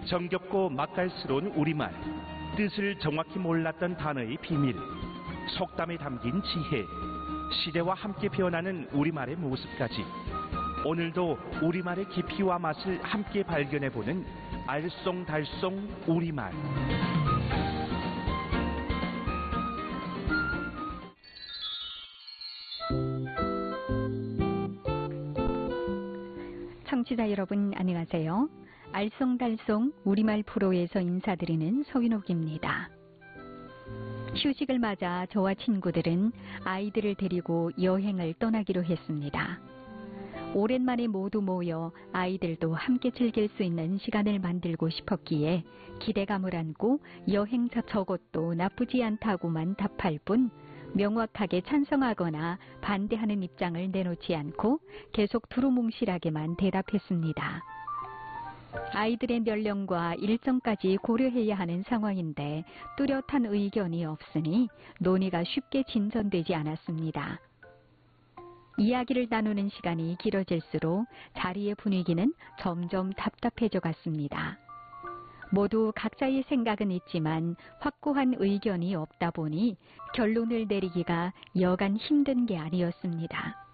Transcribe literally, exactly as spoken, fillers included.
정겹고 맛깔스러운 우리말, 뜻을 정확히 몰랐던 단어의 비밀, 속담에 담긴 지혜, 시대와 함께 변하는 우리말의 모습까지 오늘도 우리말의 깊이와 맛을 함께 발견해보는 알쏭달쏭 우리말. 청취자 여러분 안녕하세요. 알쏭달쏭 우리말 프로에서 인사드리는 서윤옥입니다. 휴식을 맞아 저와 친구들은 아이들을 데리고 여행을 떠나기로 했습니다. 오랜만에 모두 모여 아이들도 함께 즐길 수 있는 시간을 만들고 싶었기에 기대감을 안고 여행 저것도 나쁘지 않다고만 답할 뿐 명확하게 찬성하거나 반대하는 입장을 내놓지 않고 계속 두루뭉실하게만 대답했습니다. 아이들의 연령과 일정까지 고려해야 하는 상황인데 뚜렷한 의견이 없으니 논의가 쉽게 진전되지 않았습니다. 이야기를 나누는 시간이 길어질수록 자리의 분위기는 점점 답답해져 갔습니다. 모두 각자의 생각은 있지만 확고한 의견이 없다 보니 결론을 내리기가 여간 힘든 게 아니었습니다.